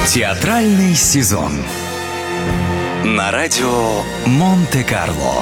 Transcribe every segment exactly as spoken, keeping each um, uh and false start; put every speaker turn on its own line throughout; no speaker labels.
Театральный сезон на радио Монте-Карло.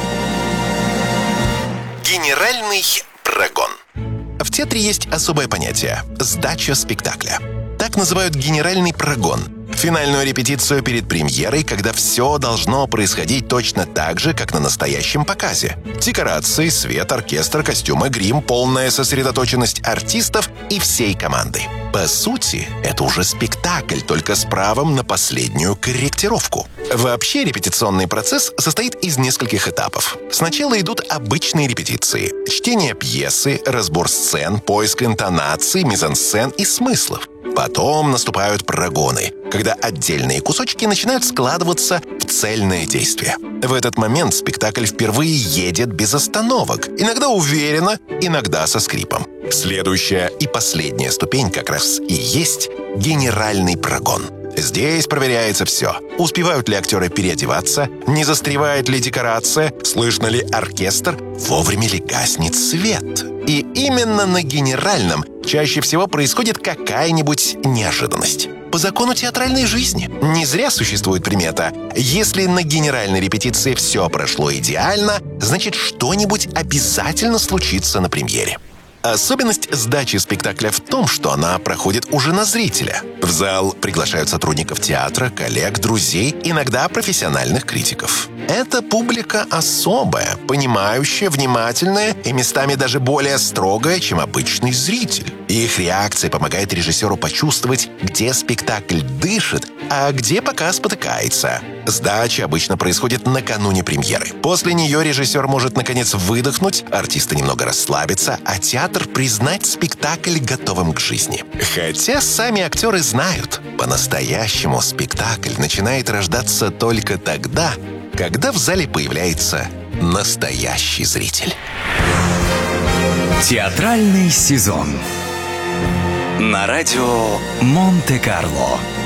Генеральный прогон. В театре есть особое понятие – сдача спектакля. Так называют генеральный прогон. Финальную репетицию перед премьерой, когда все должно происходить точно так же, как на настоящем показе. Декорации, свет, оркестр, костюмы, грим, полная сосредоточенность артистов и всей команды. По сути, это уже спектакль, только с правом на последнюю корректировку. Вообще репетиционный процесс состоит из нескольких этапов. Сначала идут обычные репетиции. Чтение пьесы, разбор сцен, поиск интонаций, мизансцен и смыслов. Потом наступают прогоны, когда отдельные кусочки начинают складываться в цельное действие. В этот момент спектакль впервые едет без остановок, иногда уверенно, иногда со скрипом. Следующая и последняя ступень как раз и есть генеральный прогон. Здесь проверяется все. Успевают ли актеры переодеваться, не застревает ли декорация, слышно ли оркестр, вовремя ли гаснет свет. И именно на генеральном чаще всего происходит какая-нибудь неожиданность. По закону театральной жизни не зря существует примета: если на генеральной репетиции все прошло идеально, значит, что-нибудь обязательно случится на премьере. Особенность сдачи спектакля в том, что она проходит уже на зрителя. В зал приглашают сотрудников театра, коллег, друзей, иногда профессиональных критиков. Эта публика особая, понимающая, внимательная и местами даже более строгая, чем обычный зритель. Их реакция помогает режиссеру почувствовать, где спектакль дышит, а где показ спотыкается. Сдача обычно происходит накануне премьеры. После нее режиссер может, наконец, выдохнуть, артисты немного расслабиться, а театр признать спектакль готовым к жизни. Хотя сами актеры знают, по-настоящему спектакль начинает рождаться только тогда, когда в зале появляется настоящий зритель.
Театральный сезон на радио Монте-Карло.